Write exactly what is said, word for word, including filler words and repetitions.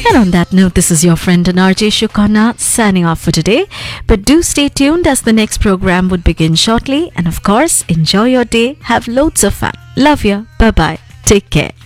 And on that note, this is your friend and R J Shukana signing off for today. But do stay tuned as the next program would begin shortly. And of course, enjoy your day. Have loads of fun. Love you. Bye bye. Take care.